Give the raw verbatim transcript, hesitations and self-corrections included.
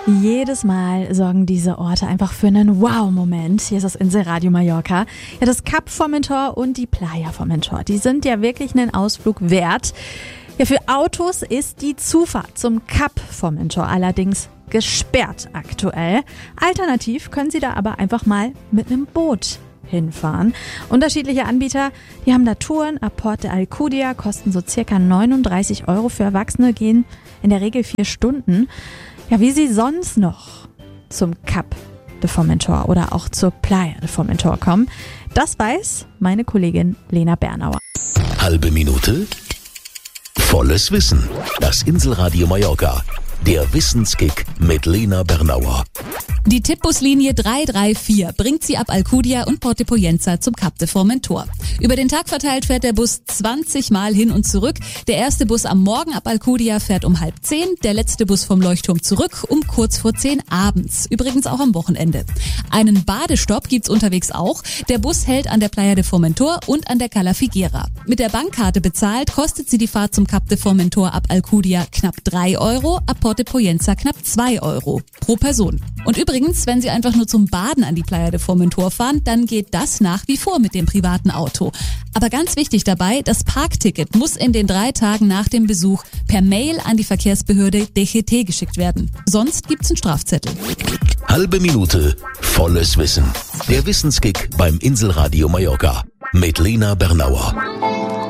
Jedes Mal sorgen diese Orte einfach für einen Wow-Moment. Hier ist das Inselradio Mallorca. Ja, das Cap Formentor und die Playa Formentor, die sind ja wirklich einen Ausflug wert. Ja, für Autos ist die Zufahrt zum Cap Formentor allerdings gesperrt aktuell. Alternativ können Sie da aber einfach mal mit einem Boot hinfahren. Unterschiedliche Anbieter, die haben da Touren ab Port de Alcudia, kosten so circa neununddreißig Euro. Für Erwachsene gehen in der Regel vier Stunden. Ja, wie Sie sonst noch zum Cap de Formentor oder auch zur Playa de Formentor kommen, das weiß meine Kollegin Lena Bernauer. Halbe Minute, volles Wissen. Das Inselradio Mallorca, der Wissenskick mit Lena Bernauer. Die Tippbuslinie drei drei vier bringt Sie ab Alcudia und Port de Pollença zum Cap de Formentor. Über den Tag verteilt fährt der Bus zwanzig Mal hin und zurück. Der erste Bus am Morgen ab Alcudia fährt um halb zehn, der letzte Bus vom Leuchtturm zurück um kurz vor zehn abends. Übrigens auch am Wochenende. Einen Badestopp gibt's unterwegs auch. Der Bus hält an der Playa de Formentor und an der Cala Figuera. Mit der Bankkarte bezahlt kostet sie die Fahrt zum Cap de Formentor ab Alcudia knapp drei Euro, ab Port de Pollença knapp zwei Euro pro Person. Und übrigens, wenn Sie einfach nur zum Baden an die Playa de Formentor fahren, dann geht das nach wie vor mit dem privaten Auto. Aber ganz wichtig dabei, das Parkticket muss in den drei Tagen nach dem Besuch per Mail an die Verkehrsbehörde D G T geschickt werden. Sonst gibt's einen Strafzettel. Halbe Minute, volles Wissen. Der Wissenskick beim Inselradio Mallorca mit Lena Bernauer.